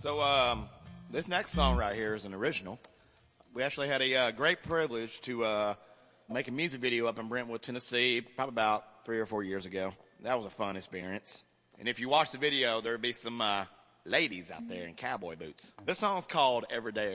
So this next song right here is an original. We actually had a great privilege to make a music video up in Brentwood, Tennessee, probably about 3 or 4 years ago. That was a fun experience. And if you watch the video, there'll be some ladies out there in cowboy boots. This song's called Every Day